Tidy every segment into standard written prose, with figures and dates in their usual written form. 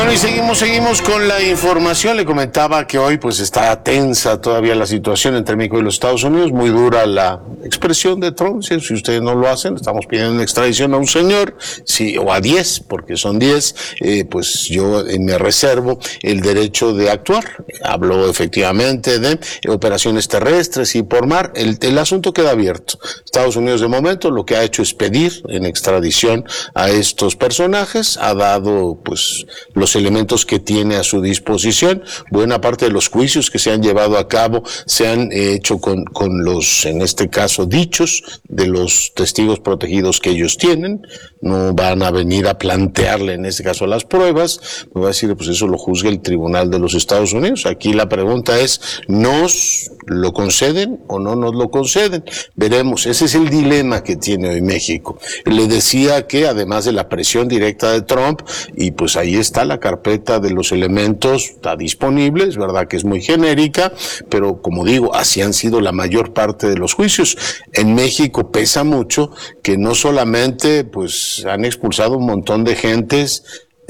Bueno, y seguimos con la información. Le comentaba que hoy pues está tensa todavía la situación entre México y los Estados Unidos, muy dura la expresión de Trump. Si ustedes no lo hacen, estamos pidiendo una extradición a un señor, sí, o a 10, porque son 10, pues yo me reservo el derecho de actuar. Habló efectivamente de operaciones terrestres y por mar. El asunto queda abierto. Estados Unidos de momento lo que ha hecho es pedir en extradición a estos personajes, ha dado pues los elementos que tiene a su disposición. Buena parte de los juicios que se han llevado a cabo se han hecho con los, en este caso, dichos de los testigos protegidos que ellos tienen. No van a venir a plantearle, en este caso, las pruebas. Me va a decir, pues eso lo juzga el Tribunal de los Estados Unidos. Aquí la pregunta es, ¿nos lo conceden o no nos lo conceden? Veremos. Ese es el dilema que tiene hoy México. Le decía que, además de la presión directa de Trump, y pues ahí está la carpeta de los elementos, está disponible, es verdad que es muy genérica, pero como digo, así han sido la mayor parte de los juicios. En México pesa mucho que no solamente pues han expulsado un montón de gentes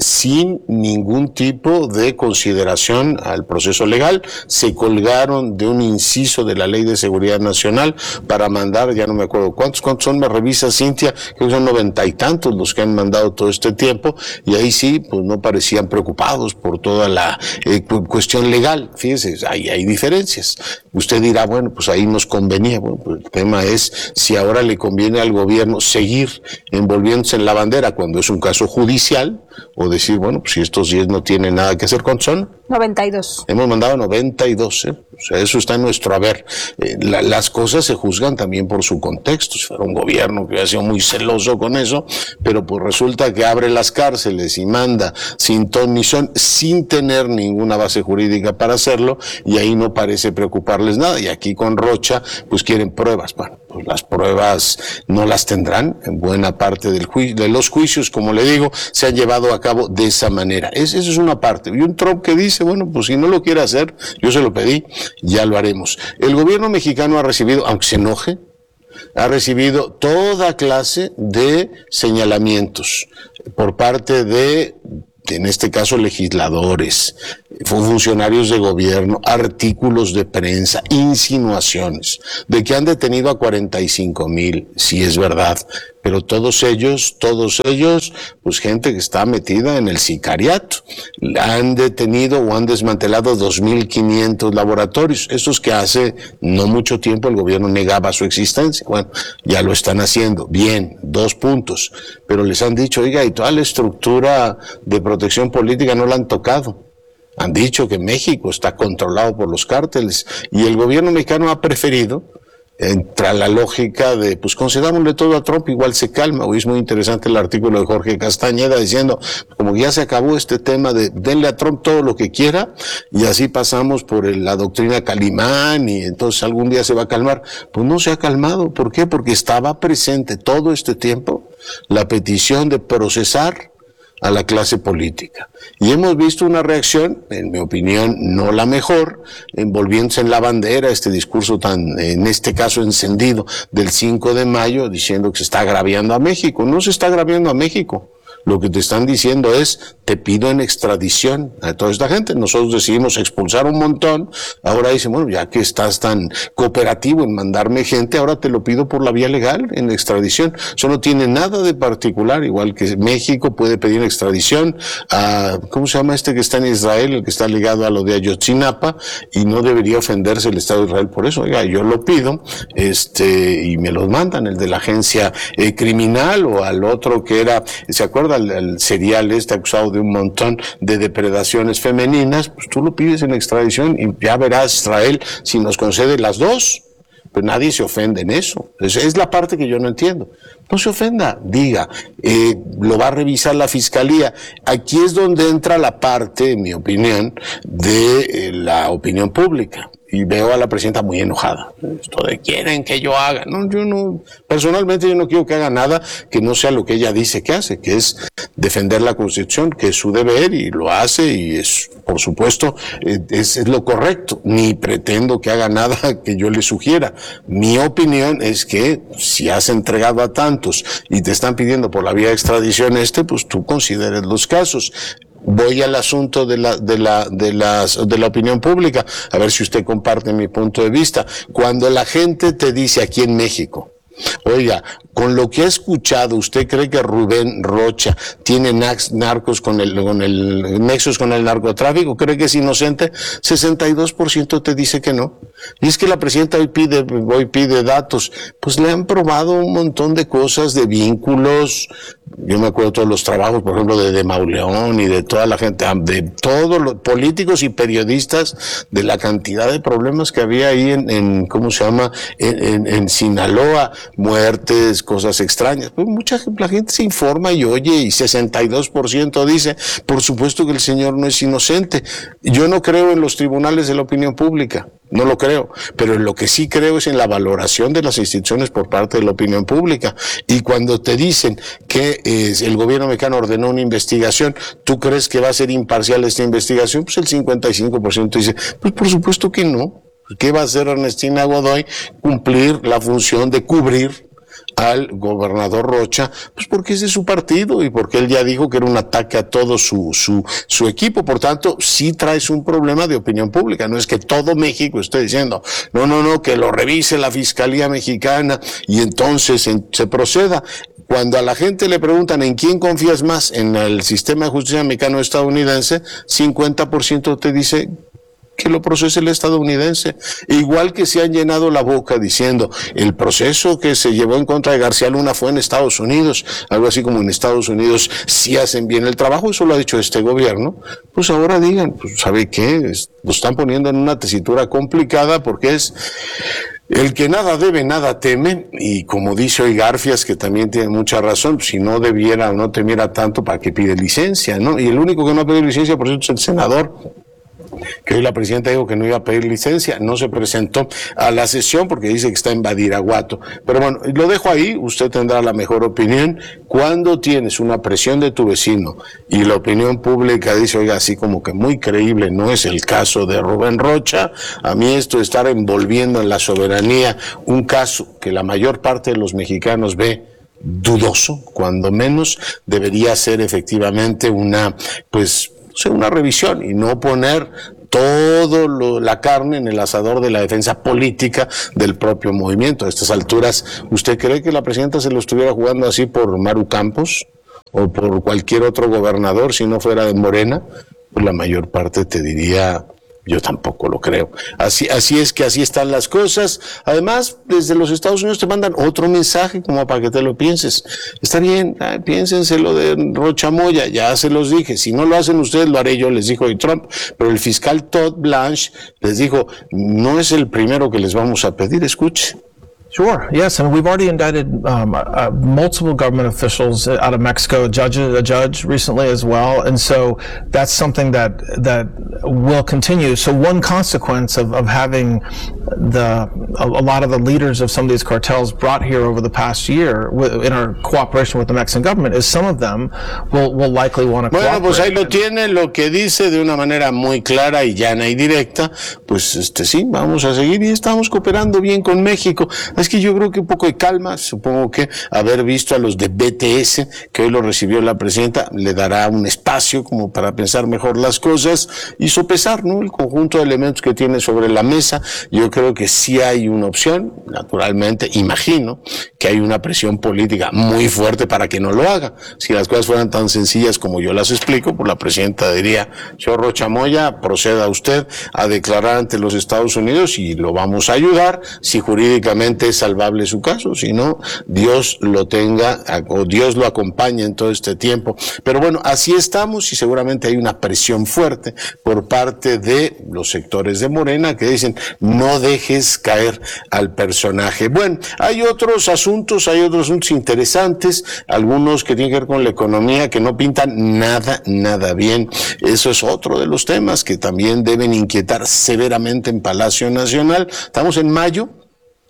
sin ningún tipo de consideración al proceso legal, se colgaron de un inciso de la Ley de Seguridad Nacional para mandar, ya no me acuerdo cuántos son, me revisa Cintia, creo que son 90 y tantos los que han mandado todo este tiempo, y ahí sí, pues no parecían preocupados por toda la cuestión legal. Fíjese, hay diferencias. Usted dirá, bueno, pues ahí nos convenía. Bueno, pues el tema es si ahora le conviene al gobierno seguir envolviéndose en la bandera cuando es un caso judicial, o decir, bueno, pues si estos 10 no tienen nada que hacer. ¿Cuántos son? 92. Hemos mandado 92, O sea, eso está en nuestro haber. Las cosas se juzgan también por su contexto. Si fuera un gobierno que hubiera sido muy celoso con eso, pero pues resulta que abre las cárceles y manda sin ton ni son, sin tener ninguna base jurídica para hacerlo, y ahí no parece preocuparles nada. Y aquí con Rocha, pues quieren pruebas. Bueno, pues las pruebas no las tendrán. En buena parte de los juicios, como le digo, se han llevado a cabo de esa manera. Esa es una parte. Y un Trump que dice, bueno, pues si no lo quiere hacer, yo se lo pedí, ya lo haremos. El gobierno mexicano ha recibido, aunque se enoje, ha recibido toda clase de señalamientos por parte de, en este caso, legisladores, funcionarios de gobierno, artículos de prensa, insinuaciones de que han detenido a 45,000, si es verdad, pero todos ellos, pues gente que está metida en el sicariato. Han detenido o han desmantelado 2,500 laboratorios, estos que hace no mucho tiempo el gobierno negaba su existencia. Bueno, ya lo están haciendo. Bien, 2 puntos, pero les han dicho, oiga, y toda la estructura de protección política no la han tocado. Han dicho que México está controlado por los cárteles, y el gobierno mexicano ha preferido, entra la lógica de, pues concedámosle todo a Trump, igual se calma. Hoy es muy interesante el artículo de Jorge Castañeda diciendo, como ya se acabó este tema de denle a Trump todo lo que quiera, y así pasamos por la doctrina Calimán, y entonces algún día se va a calmar. Pues no se ha calmado. ¿Por qué? Porque estaba presente todo este tiempo la petición de procesar a la clase política. Y hemos visto una reacción, en mi opinión, no la mejor, envolviéndose en la bandera, este discurso tan, en este caso, encendido del 5 de mayo, diciendo que se está agraviando a México. No se está agraviando a México. Lo que te están diciendo es, te pido en extradición a toda esta gente. Nosotros decidimos expulsar un montón. Ahora dicen, bueno, ya que estás tan cooperativo en mandarme gente, ahora te lo pido por la vía legal, en extradición. Eso no tiene nada de particular, igual que México puede pedir extradición a, ¿cómo se llama este que está en Israel, el que está ligado a lo de Ayotzinapa? Y no debería ofenderse el Estado de Israel por eso. Oiga, yo lo pido, y me los mandan, el de la agencia criminal, o al otro que era, ¿se acuerda? El serial acusado de un montón de depredaciones femeninas, pues tú lo pides en extradición y ya verás Israel si nos concede las 2. Pero nadie se ofende en eso. Es la parte que yo no entiendo. No se ofenda, diga, lo va a revisar la fiscalía. Aquí es donde entra la parte, en mi opinión, de la opinión pública. Y veo a la presidenta muy enojada. Esto de quieren que yo haga. No, yo no, personalmente yo no quiero que haga nada que no sea lo que ella dice que hace, que es defender la Constitución, que es su deber, y lo hace, y es, por supuesto, es lo correcto. Ni pretendo que haga nada que yo le sugiera. Mi opinión es que si has entregado a tantos y te están pidiendo por la vía de extradición pues tú consideres los casos. voy al asunto de la opinión pública, a ver si usted comparte mi punto de vista. Cuando la gente te dice aquí en México, oiga, con lo que ha escuchado, ¿usted cree que Rubén Rocha tiene nexos con el narcotráfico? ¿Cree que es inocente? 62% te dice que no. Y es que la presidenta hoy pide datos. Pues le han probado un montón de cosas, de vínculos. Yo me acuerdo de todos los trabajos, por ejemplo, de Mauleón y de toda la gente, de todos los políticos y periodistas, de la cantidad de problemas que había ahí en Sinaloa, muertes, cosas extrañas. Pues la gente se informa y oye, y 62% dice, por supuesto que el señor no es inocente. Yo no creo en los tribunales de la opinión pública. No lo creo, pero en lo que sí creo es en la valoración de las instituciones por parte de la opinión pública. Y cuando te dicen que el gobierno mexicano ordenó una investigación, ¿tú crees que va a ser imparcial esta investigación? Pues el 55% dice, pues por supuesto que no. ¿Qué va a hacer Ernestina Godoy? Cumplir la función de cubrir al gobernador Rocha, pues porque es de su partido y porque él ya dijo que era un ataque a todo su equipo. Por tanto, sí traes un problema de opinión pública. No es que todo México esté diciendo, no, que lo revise la Fiscalía Mexicana y entonces se proceda. Cuando a la gente le preguntan en quién confías más, en el sistema de justicia mexicano estadounidense, 50% te dice que lo procese el estadounidense. Igual que se han llenado la boca diciendo el proceso que se llevó en contra de García Luna fue en Estados Unidos, algo así como en Estados Unidos sí hacen bien el trabajo, eso lo ha dicho este gobierno. Pues ahora digan, pues ¿sabe qué? Lo están poniendo en una tesitura complicada porque es el que nada debe, nada teme, y como dice hoy Garfias, que también tiene mucha razón, si no debiera o no temiera tanto, ¿para qué pide licencia, no? Y el único que no ha pedido licencia, por cierto, es el senador, que hoy la presidenta dijo que no iba a pedir licencia, no se presentó a la sesión porque dice que está en Badiraguato. Pero bueno, lo dejo ahí, usted tendrá la mejor opinión. Cuando tienes una presión de tu vecino y la opinión pública dice, oiga, así como que muy creíble, no es el caso de Rubén Rocha, a mí esto de estar envolviendo en la soberanía un caso que la mayor parte de los mexicanos ve dudoso, cuando menos debería ser efectivamente una revisión y no poner todo la carne en el asador de la defensa política del propio movimiento. A estas alturas, ¿usted cree que la presidenta se lo estuviera jugando así por Maru Campos o por cualquier otro gobernador si no fuera de Morena? Pues la mayor parte te diría, yo tampoco lo creo. Así es que así están las cosas. Además, desde los Estados Unidos te mandan otro mensaje como para que te lo pienses. Está bien, piénsenselo de Rocha Moya, ya se los dije. Si no lo hacen ustedes, lo haré yo, les dijo hoy Trump. Pero el fiscal Todd Blanche les dijo, no es el primero que les vamos a pedir, escuche. Sure. Yes, and we've already indicted multiple government officials out of Mexico, a judge recently as well, and so that's something that will continue. So one consequence of having a lot of the leaders of some of these cartels brought here over the past year in our cooperation with the Mexican government is some of them will likely want to cooperate. Bueno, pues ahí lo tiene, lo que dice de una manera muy clara y llana y directa, pues sí, vamos a seguir y estamos cooperando bien con México. Es que yo creo que un poco de calma, supongo que haber visto a los de BTS, que hoy lo recibió la presidenta, le dará un espacio como para pensar mejor las cosas y sopesar, ¿no?, el conjunto de elementos que tiene sobre la mesa. Yo creo que sí hay una opción, naturalmente, imagino que hay una presión política muy fuerte para que no lo haga. Si las cosas fueran tan sencillas como yo las explico, pues la presidenta diría, señor Rocha Moya, proceda usted a declarar ante los Estados Unidos y lo vamos a ayudar si jurídicamente es salvable su caso, si no, Dios lo tenga o Dios lo acompañe en todo este tiempo. Pero bueno, así estamos y seguramente hay una presión fuerte por parte de los sectores de Morena que dicen, no dejes caer al personaje. Bueno, hay otros asuntos interesantes, algunos que tienen que ver con la economía que no pintan nada bien. Eso es otro de los temas que también deben inquietar severamente en Palacio Nacional. Estamos en mayo.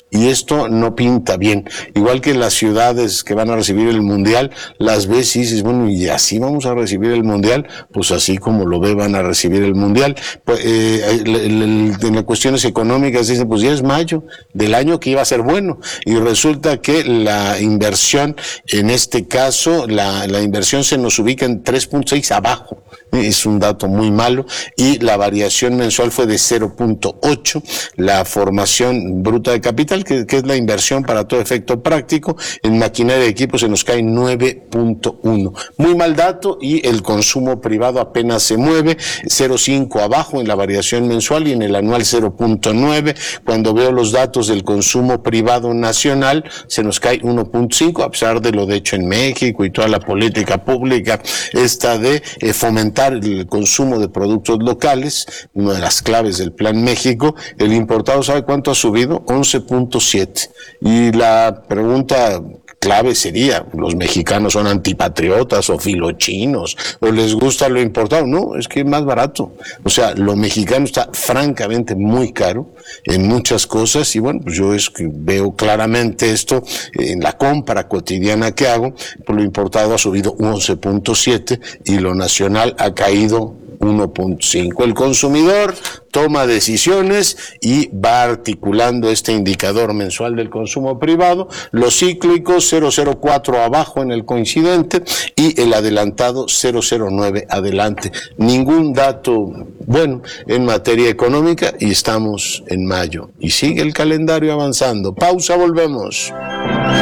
y esto no pinta bien. Igual que las ciudades que van a recibir el Mundial, las ves y dices, bueno, y así vamos a recibir el Mundial, pues así como lo ve van a recibir el Mundial. Pues, en las cuestiones económicas dicen, pues ya es mayo del año que iba a ser bueno, y resulta que la inversión, en este caso, la inversión se nos ubica en 3.6 abajo. Es un dato muy malo, y la variación mensual fue de 0.8. La formación bruta de capital, que es la inversión para todo efecto práctico, en maquinaria de equipo se nos cae 9.1. Muy mal dato, y el consumo privado apenas se mueve, 0.5 abajo en la variación mensual, y en el anual 0.9. Cuando veo los datos del consumo privado nacional, se nos cae 1.5, a pesar de lo de hecho en México y toda la política pública esta de fomentar el consumo de productos locales, una de las claves del Plan México. El importado, ¿sabe cuánto ha subido? 11.7. Y la pregunta clave sería, ¿los mexicanos son antipatriotas o filochinos o les gusta lo importado? No, es que es más barato. O sea, lo mexicano está francamente muy caro en muchas cosas, y bueno, pues yo es que veo claramente esto en la compra cotidiana que hago. Por lo importado ha subido 11.7 y lo nacional ha caído 1.5. El consumidor toma decisiones y va articulando este indicador mensual del consumo privado. Los cíclicos 0.04 abajo en el coincidente, y el adelantado 0.09 adelante. Ningún dato bueno en materia económica, y estamos en mayo y sigue el calendario avanzando. Pausa, volvemos.